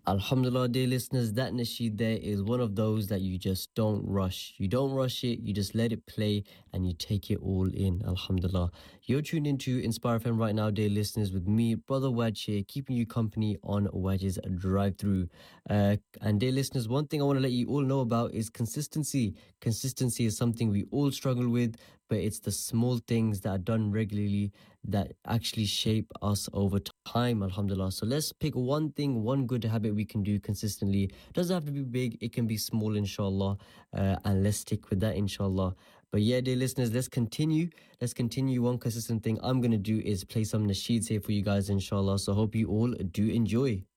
Alhamdulillah, dear listeners, that nasheed there is one of those that you just don't rush. You don't rush it, you just let it play and you take it all in. Alhamdulillah. You're tuned into Inspire FM right now, dear listeners, with me, Brother Waj here, keeping you company on Waj's Drive Through. And dear listeners, one thing I want to let you all know about is consistency. Consistency is something we all struggle with, but it's the small things that are done regularly that actually shape us over time, alhamdulillah. So let's pick one thing, one good habit we can do consistently. Doesn't have to be big, it can be small, inshallah. And let's stick with that, inshallah. But yeah, dear listeners, let's continue. Let's continue. One consistent thing I'm going to do is play some nasheeds here for you guys, inshallah. So hope you all do enjoy.